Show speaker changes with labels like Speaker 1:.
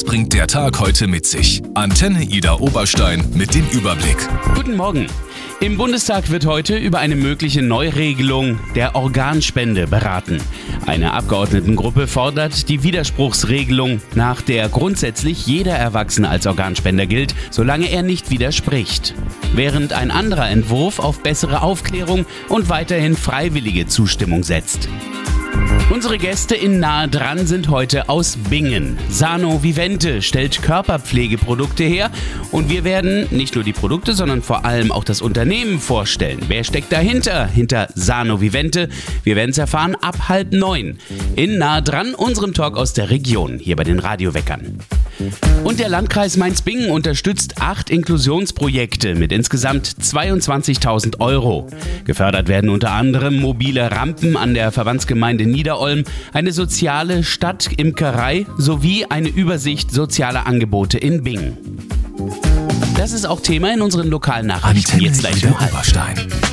Speaker 1: bringt der Tag heute mit sich? Antenne Ida Oberstein mit dem Überblick.
Speaker 2: Guten Morgen. Im Bundestag wird heute über eine mögliche Neuregelung der Organspende beraten. Eine Abgeordnetengruppe fordert die Widerspruchsregelung, nach der grundsätzlich jeder Erwachsene als Organspender gilt, solange er nicht widerspricht. Während ein anderer Entwurf auf bessere Aufklärung und weiterhin freiwillige Zustimmung setzt. Unsere Gäste in Nahe dran sind heute aus Bingen. Sano Vivente stellt Körperpflegeprodukte her und wir werden nicht nur die Produkte, sondern vor allem auch das Unternehmen vorstellen. Wer steckt dahinter? Hinter Sano Vivente? Wir werden es erfahren ab 8:30 in Nahe dran, unserem Talk aus der Region, hier bei den Radioweckern. Und der Landkreis Mainz-Bingen unterstützt 8 Inklusionsprojekte mit insgesamt 22.000 €. Gefördert werden unter anderem mobile Rampen an der Verbandsgemeinde Niederolm, eine soziale Stadtimkerei sowie eine Übersicht sozialer Angebote in Bingen. Das ist auch Thema in unseren lokalen Nachrichten.
Speaker 1: Antenne
Speaker 2: Jetzt gleich
Speaker 1: Ida
Speaker 2: um 8:30.
Speaker 1: Oberstein.